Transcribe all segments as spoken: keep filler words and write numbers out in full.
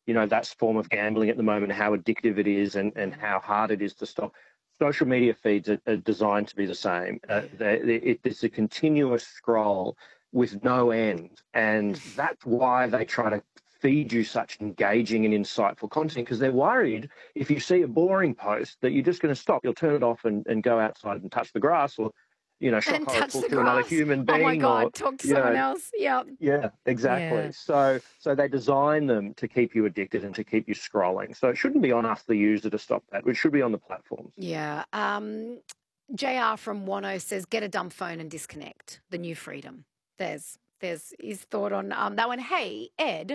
you know, that's a form of gambling at the moment, how addictive it is and, and how hard it is to stop. Social media feeds are, are designed to be the same. Uh, they, they, it, it's a continuous scroll with no end. And that's why they try to feed you such engaging and insightful content, because they're worried if you see a boring post that you're just going to stop. You'll turn it off and, and go outside and touch the grass, or, you know, shock And touch horrible the to another grass. human Oh my being, or, God, talk to you someone know, else. Yeah. yeah, exactly. Yeah. So, so they design them to keep you addicted and to keep you scrolling. So it shouldn't be on us, the user, to stop that. It should be on the platforms. Yeah. Um, J R from Wano says, get a dumb phone and disconnect. The new freedom. There's there's his thought on um, that one. Hey, Ed,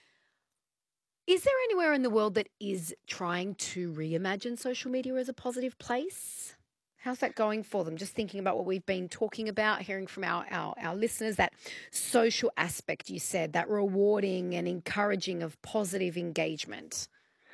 is there anywhere in the world that is trying to reimagine social media as a positive place? How's that going for them? Just thinking about what we've been talking about, hearing from our, our, our listeners, that social aspect you said, that rewarding and encouraging of positive engagement.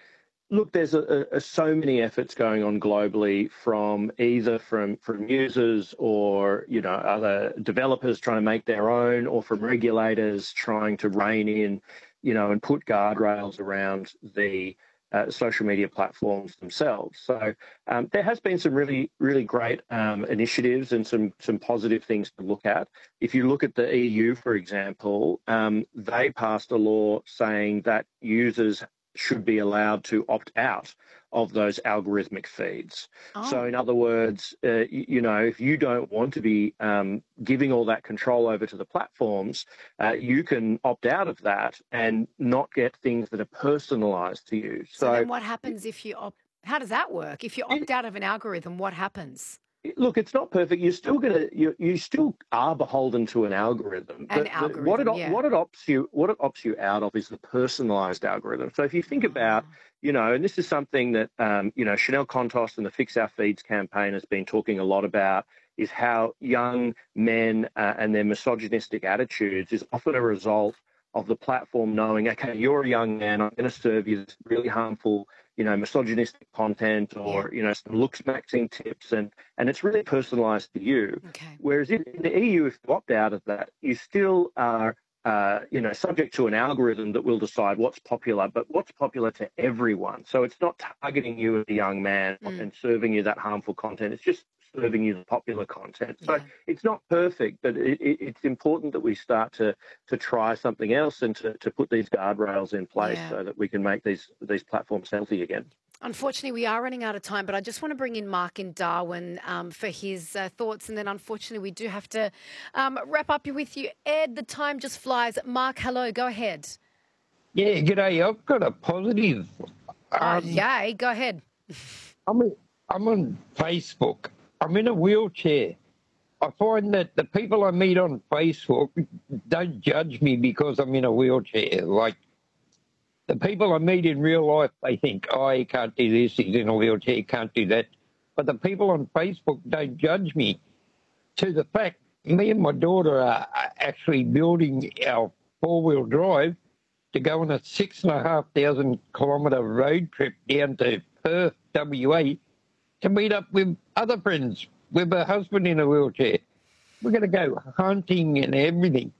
Look, there's a, a, so many efforts going on globally, from either from from users or, you know, other developers trying to make their own, or from regulators trying to rein in, you know, and put guardrails around the uh, social media platforms themselves. So um, there has been some really, really great um, initiatives and some some positive things to look at. If you look at the E U, for example, um, they passed a law saying that users should be allowed to opt out of those algorithmic feeds. Oh. So in other words, uh, you, you know, if you don't want to be um, giving all that control over to the platforms, uh, you can opt out of that and not get things that are personalized to you. So, So then what happens if you opt, how does that work? If you opt it, out of an algorithm, what happens? Look, it's not perfect. You're still gonna, you you still are beholden to an algorithm. An But the, what it algorithm, yeah. what it opts you what it opts you out of is the personalised algorithm. So if you think about, you know, and this is something that um, you know, Chanel Contos and the Fix Our Feeds campaign has been talking a lot about, is how young men uh, and their misogynistic attitudes is often a result of the platform knowing, okay, you're a young man, I'm going to serve you this really harmful, you know, misogynistic content, or, Yeah. you know, some looks maxing tips, and and it's really personalised to you. Okay. Whereas in, in the E U, if you opt out of that, you still are, uh, you know, subject to an algorithm that will decide what's popular, but what's popular to everyone. So it's not targeting you as a young man Mm. and serving you that harmful content. It's just serving you the popular content. So Yeah. it's not perfect, but it, it, it's important that we start to to try something else and to, to put these guardrails in place Yeah. so that we can make these these platforms healthy again. Unfortunately, we are running out of time, but I just want to bring in Mark in Darwin um, for his uh, thoughts. And then, unfortunately, we do have to um, wrap up with you. Ed, the time just flies. Mark, hello, go ahead. Yeah, g'day. I've got a positive. Oh, Um, yay, go ahead. I'm, a, I'm on Facebook. I'm in a wheelchair. I find that the people I meet on Facebook don't judge me because I'm in a wheelchair. Like, the people I meet in real life, they think, oh, he can't do this, he's in a wheelchair, he can't do that. But the people on Facebook don't judge me. To the fact, me and my daughter are actually building our four-wheel drive to go on a six and a half thousand kilometre road trip down to Perth, W A, to meet up with other friends with a husband in a wheelchair. We're going to go hunting and everything.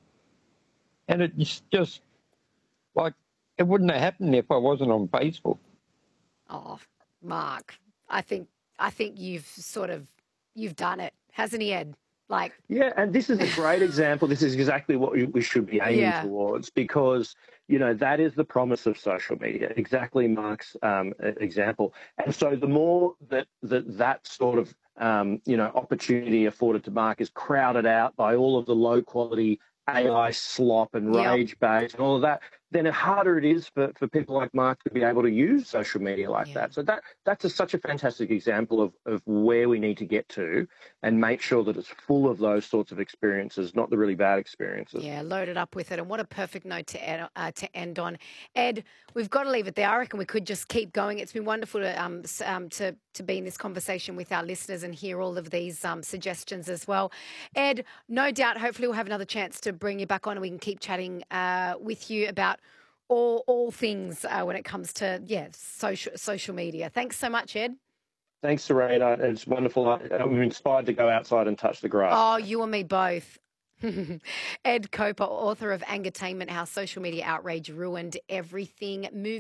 And it's just like, it wouldn't have happened if I wasn't on Facebook. Oh, Mark, I think I think you've sort of, you've done it, hasn't he, Ed? Like, yeah, and this is a great example. This is exactly what we, we should be aiming yeah. towards, because, you know, that is the promise of social media. Exactly Mark's um, example. And so the more that that, that sort of, um, you know, opportunity afforded to Mark is crowded out by all of the low quality A I slop and Yep. rage bait and all of that, then the harder it is for, for people like Mark to be able to use social media like Yeah. that. So that that's a, such a fantastic example of, of where we need to get to and make sure that it's full of those sorts of experiences, not the really bad experiences. Yeah, loaded up with it. And what a perfect note to end, uh, to end on. Ed, we've got to leave it there. I reckon we could just keep going. It's been wonderful to um, um, to, to be in this conversation with our listeners and hear all of these um, suggestions as well. Ed, no doubt, hopefully we'll have another chance to bring you back on and we can keep chatting uh, with you about all all things uh, when it comes to, yeah, social, social media. Thanks so much, Ed. Thanks, Serena. It's wonderful. I'm inspired to go outside and touch the grass. Oh, you and me both. Ed Koper, author of Angertainment, How Social Media Outrage Ruined Everything. Move